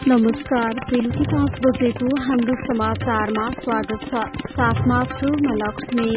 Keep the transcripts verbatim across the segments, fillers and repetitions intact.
नमस्कार, बेलुकी पाँच बजेको हाम्रो समाचारमा स्वागत छ। साथमा छु म लक्ष्मी।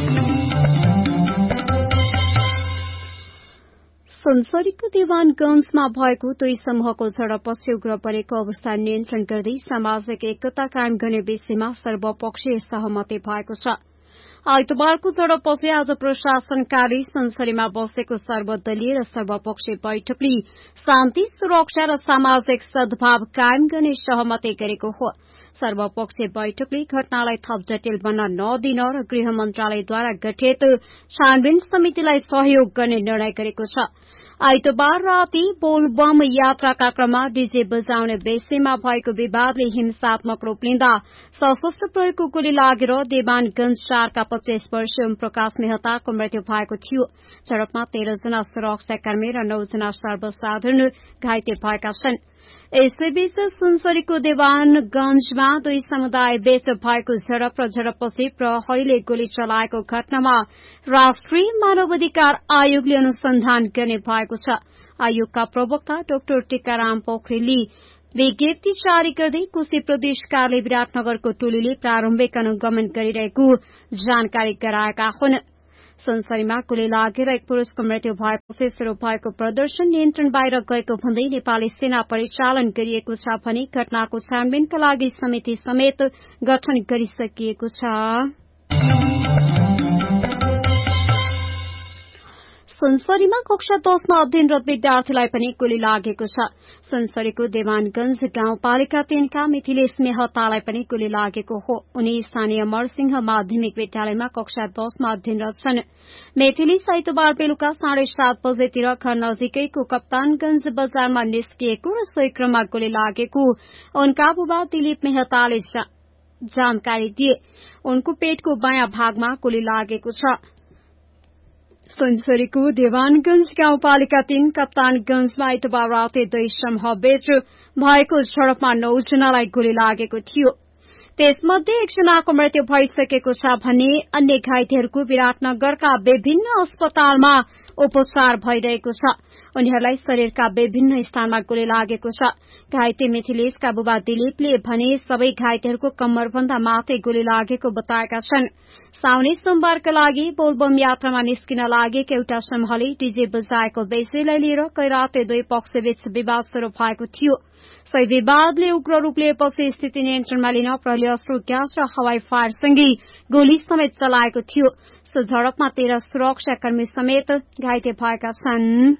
सुनसरीको देवानगंजमा भएको दुई समूहको झडपपछि उग्र बढेको अवस्था नियन्त्रण गर्दै सामाजिक एकता कायम गर्ने विषयमा सर्वपक्षीय सहमति भएको छ। आइतबारको झडपपछि आज प्रशासन कार्य सुनसरीमा बसेको सर्वदलीय र सर्वपक्षीय बैठकले शान्ति, सुरक्षा र सामाजिक सद्भाव कायम गर्ने सहमति गरेको हो। सर्वपक्षीय बैठकले घटनालाई थप जटिल बन्न नदिन र गृह मन्त्रालयद्वारा गठित छानबिन समितिलाई सहयोग गर्ने निर्णय गरेको छ। आइतबार राति बोलबम यात्राका क्रममा डीजे बजाउने विषयमा भएको विवादले हिंसात्मक रूप लिँदा सशस्त्र प्रयोगको गोली लागेर देवानगंज चारका पच्चीस वर्षीय ओम प्रकाश मेहताको मृत्यु भएको थियो। झडपमा तेह्र जना सुरक्षाकर्मी र नौ जना सर्वसाधारण घाइते भएका छन्। यसैबीच सुनसरीको देवानगंजमा दुई समुदाय बीच भएको झडप र झडपपछि प्रहरीले गोली चलाएको घटनामा राष्ट्रिय मानवाधिकार आयोगले अनुसन्धान गर्ने भएको छ। आयोगका प्रवक्ता डाक्टर टीकाराम पोखरेलले विज्ञप्ति जारी गर्दै कोशी प्रदेश कार्यालय विराटनगरको टोलीले प्रारम्भिक अनुगमन गरिरहेको जानकारी गराएका हुन्। सुनसरीमा गोली लागेर एक पुरूषको मृत्यु भएपछि शुरू भएको प्रदर्शन नियन्त्रण बाहिर गएको भन्दै नेपाली सेना परिचालन गरिएको छ भने घटनाको छानबिनका लागि समिति समेत गठन गरिसकिएको छ। सुनसरीमा कक्षा दशमा अध्ययनरत विद्यार्थीलाई पनि गोली लागेको छ। सुनसरीको देवानगंज गाउँपालिका तीनका मिथिलेश मेहतालाई पनि गोली लागेको हो। उनी स्थानीय मरसिंह माध्यमिक विद्यालयमा कक्षा दशमा अध्ययनरत छन्। मिथिलेश आइतबार बेलुका साढे सात बजेतिर घर नजिकैको कप्तानगंज बजारमा निस्किएको र सोही क्रममा गोली लागेको उनका बुबा दिलीप मेहताले जानकारी दिए। उनको पेटको बायाँ भागमा गोली लागेको छ। सुनसरीको देवानगंज गाउँपालिका तीन कप्तानगंजमा आइतबार राति दुई समूह बीच भएको झडपमा नौ जनालाई गोली लागेको थियो। त्यसमध्ये एकजनाको मृत्यु भइसकेको छ भने अन्य घाइतेहरूको विराटनगरका विभिन्न अस्पतालमा उपचार भइरहेको छ। उनीहरूलाई शरीरका विभिन्न स्थानमा गोली लागेको छ। घाइते मिथिलेशका बुबा दिलीपले भने सबै घाइतेहरूको कम्मरभन्दा माथि गोली लागेको बताएका छन्। साउने सोमबारका लागि बोलबम यात्रामा निस्किन लागेको एउटा समूहले डीजे बजाएको विषयलाई लिएर कैराते दुई पक्षबीच विवाद शुरू भएको थियो। सोही विवादले उग्र रूप लिएपछि स्थिति नियन्त्रणमा लिन प्रहरीले अश्रु ग्यास र हवाई फायरसँगै गोली समेत चलाएको थियो। सो झडपमा तेह्र सुरक्षाकर्मी समेत घाइते भएका छन्।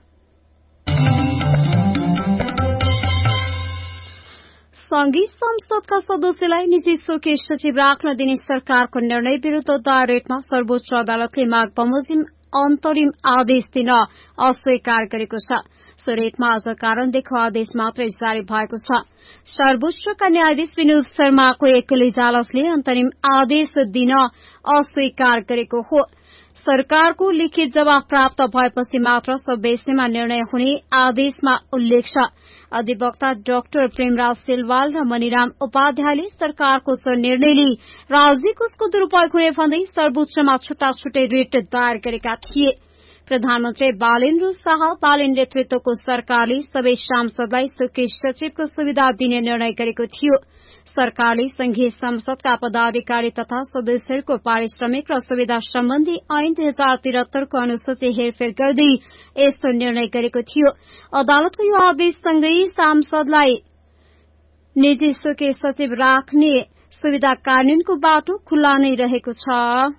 संघीय संसदका सदस्यलाई निजी शोकेस सचिव राख्न दिने सरकारको निर्णय विरूद्ध दायर रेटमा सर्वोच्च अदालतले माघ बमोजिम अन्तरिम आदेश दिन अस्वीकार गरेको छ। सो रेटमा आज कारण देखो आदेश मात्रै जारी भएको छ। सर्वोच्चका न्यायाधीश विनोद शर्माको एक इजलासले अन्तरिम आदेश दिन अस्वीकार गरेको हो। सरकारको लिखित जवाब प्राप्त भएपछि मात्र सो विषयमा निर्णय हुने आदेशमा उल्लेख छ। अधिवक्ता डाक्टर प्रेमराज सिलवाल र मणिराम उपाध्यायले सरकारको सो निर्णयले राज्य कोषको दुरूपयोग हुने भन्दै सर्वोच्चमा छुट्टा छुट्टै रिट दायर गरेका थिए। प्रधानमन्त्री बालेन्द्र शाह बालेन नेतृत्वको सरकारले सबै सांसदलाई शोकेस सचिवको सुविधा दिने निर्णय गरेको थियो। सरकारले संघीय संसदका पदाधिकारी तथा सदस्यहरूको पारिश्रमिक र सुविधा सम्बन्धी ऐन दुई हजार त्रिहत्तरको अनुसूची हेरफेर गर्दै यस्तो निर्णय गरेको थियो। अदालतको यो आदेशसँगै सांसदलाई निजी शोकेस सचिव राख्ने सुविधा कानूनको बाटो खुल्ला नै रहेको छ।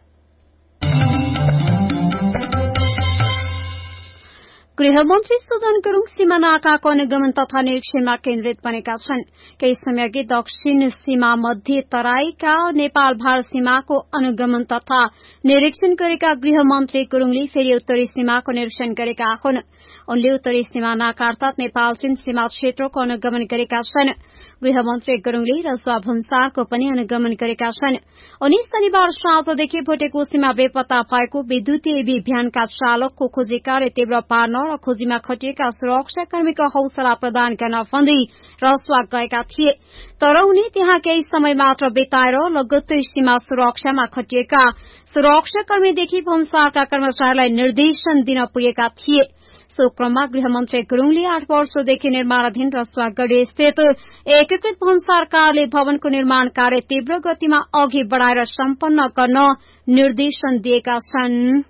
गृहमन्त्री सुदन गुरूङ सीमा नाकाको अनुगमन तथा निरीक्षणमा केन्द्रित बनेका छन्। केही समयअघि दक्षिण सीमा मध्य तराईका नेपाल भारत सीमाको अनुगमन तथा निरीक्षण गरेका गृहमन्त्री गुरूङले फेरि उत्तरी सीमाको निरीक्षण गरेका हुन्। उनले उत्तरी सीमा नाका अर्थात नेपाल चीन सीमा क्षेत्रको अनुगमन गरेका छन्। गृहमन्त्री गुरूङले रसुवा भन्सारको पनि अनुगमन गरेका छन्। उनी शनिबार साँझदेखि भुटेकोसीमा बेपत्ता भएको विद्युतीय भ्यानका चालकको खोजी कार्य तीव्र पार्न र खोजीमा खटिएका सुरक्षाकर्मीको हौसला प्रदान गर्न भन्दै रसुवा गएका थिए। तर उनी त्यहाँ केही समय मात्र बिताएर लगत्तै सीमा सुरक्षामा खटिएका सुरक्षाकर्मीदेखि भन्सारका कर्मचारीलाई निर्देशन दिन पुगेका थिए। सो क्रममा गृहमन्त्री गुरूङले आठ वर्षदेखि निर्माणाधीन रसुवागढ़ी स्थित एकीकृत भन्सार कार्यालय भवनको निर्माण कार्य तीव्र गतिमा अघि बढ़ाएर सम्पन्न गर्न निर्देशन दिएका छन्।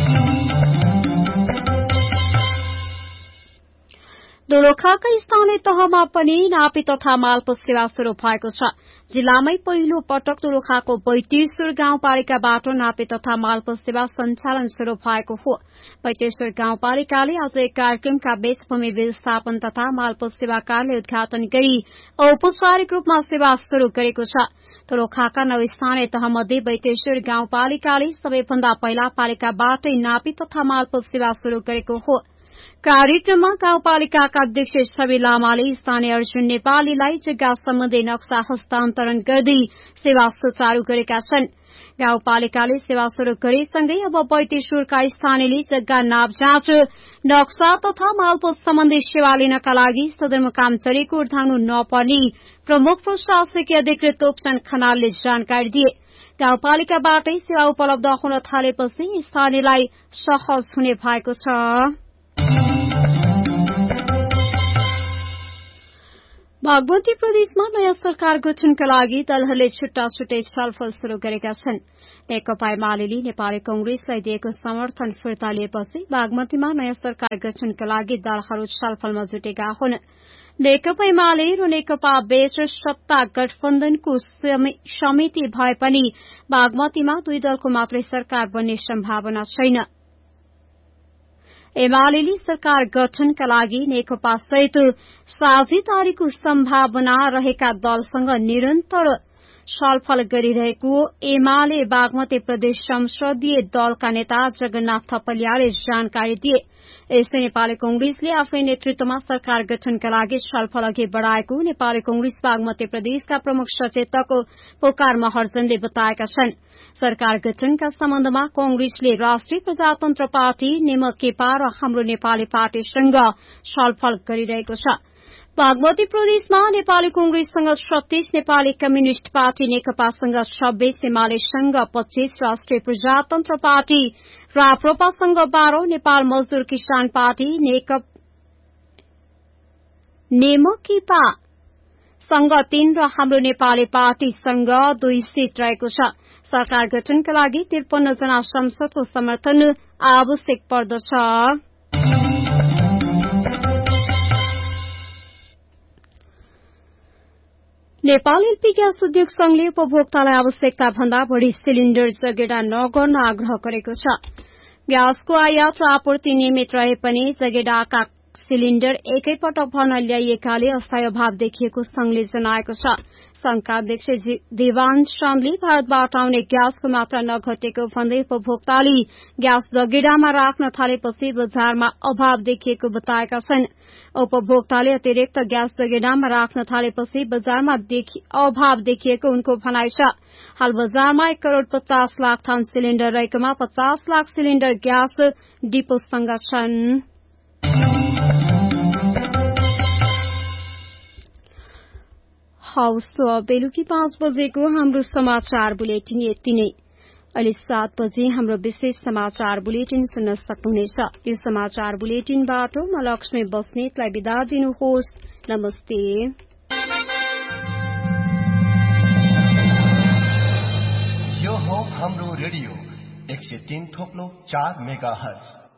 दोलखाका स्थानीय तहमा पनि नापी तथा मालपोत सेवा शुरू भएको छ। जिल्लामै पहिलो पटक दोलखाको बैतेश्वर गाउँपालिकाबाट नापी तथा मालपोत सेवा सञ्चालन शुरू भएको हो। बैतेश्वर गाउँपालिकाले आज एक कार्यक्रमका बीच भूमि व्यवस्थापन तथा मालपोत सेवा कार्यालय उद्घाटन गरी औपचारिक रूपमा सेवा शुरू गरेको छ। दोलखाका नौ स्थानीय तहमध्ये बैतेश्वर गाउँपालिकाले सबैभन्दा पहिला पालिकाबाटै नापी तथा मालपोत सेवा शुरू गरेको हो। कार्यक्रममा गाउँपालिकाका अध्यक्ष छवि लामाले स्थानीय अर्जुन नेपालीलाई जग्गा सम्बन्धी नक्सा हस्तान्तरण गर्दै सेवा सुचारू गरेका छन्। गाउँपालिकाले सेवा शुरू गरेसँगै अब बैतेश्वरका स्थानीयले जग्गा नाप जाँच नक्सा तथा मालपोत सम्बन्धी सेवा लिनका लागि सदरमुकाम चरेको उर्धाउनु नपर्ने प्रमुख प्रशासकीय अधिकृत तोपचन खनालले जानकारी दिए। गाउँपालिकाबाटै सेवा उपलब्ध हुन थालेपछि स्थानीयलाई सहज हुने भएको छ। बागमती प्रदेशमा नयाँ सरकार गठनका लागि दलहरूले छुट्टा छुट्टै छलफल शुरू गरेका छन्। नेकपा एमाले नेपाली कंग्रेसलाई दिएको समर्थन फिर्ता लिएपछि बागमतीमा नयाँ सरकार गठनका लागि दलहरू छलफलमा जुटेका हुन्। नेकपा एमाले र नेकपा बीच सत्ता गठबन्धनको समिति भए पनि बागमतीमा दुई दलको मात्रै सरकार बन्ने सम्भावना छैन। एमाले सरकार गठनका लागि नेकपा सहित साझेदारीको सम्भावना रहेका दलसँग निरन्तर छलफल गरिरहेको एमाले बागमती प्रदेश संसदीय दलका नेता जगन्नाथ थपलियाले जानकारी दिए। यसै नेपाली कंग्रेसले आफ्नै नेतृत्वमा सरकार गठनका लागि छलफल अघि बढ़ाएको नेपाली कंग्रेस बागमती प्रदेशका प्रमुख सचेतक पुकार महर्जनले बताएका छन्। सरकार गठनका सम्बन्धमा कंग्रेसले राष्ट्रिय प्रजातन्त्र पार्टी नेमकेपा र हाम्रो नेपाली पार्टीसँग छलफल गरिरहेको छ। बागमती प्रदेशमा नेपाली कंग्रेससँग छत्तीस, नेपाली कम्युनिष्ट पार्टी नेकपासँग छब्बीस, एमालेसँग पच्चीस, राष्ट्रिय प्रजातन्त्र पार्टी राप्रपासँग बाह्र, नेपाल मजदूर किसान पार्टी नेमकेपा सँग तीन र हाम्रो नेपाली पार्टीसँग दुई सीट रहेको छ। सरकार गठनका लागि त्रिपन्न जना संसदको समर्थन आवश्यक पर्दछ। नेपाल एलपी ग्यास उद्योग संघले उपभोक्तालाई आवश्यकता भन्दा बढ़ी सिलिण्डर जगेडा नगर्न आग्रह गरेको छ। ग्यासको आयात र आपूर्ति नियमित रहे पनि जगेडाका सिलिण्डर एकै पटक भर्न ल्याइएकाले अस्थायी अभाव देखिएको संघले जनाएको छ। संघका अध्यक्ष देवान चन्दले भारतबाट आउने ग्यासको मात्रा नघटेको भन्दै उपभोक्ताले ग्यास जगेडामा राख्न थालेपछि बजारमा अभाव देखिएको बताएका छन्। उपभोक्ताले अतिरिक्त ग्यास जगेडामा राख्न थालेपछि बजारमा अभाव देखिएको उनको भनाइ छ। हाल बजारमा एक करोड़ पचास लाख थान सिलिण्डर रहेकोमा पचास लाख सिलिण्डर ग्यास डिपोसँग छन्। हौस् बेलुकी पाँच बजेको हाम्रो समाचार बुलेटिन यति नै। अहिले सात बजे हाम्रो विशेष समाचार बुलेटिन सुन्न सक्नुहुनेछ। यो समाचार बुलेटिनबाट म लक्ष्मी बस्नेतलाई बिदा दिनुहोस्। नमस्ते। यो हो हाम्रो रेडियो एक सय तीन थोप्लो चार मेगा हर्ज।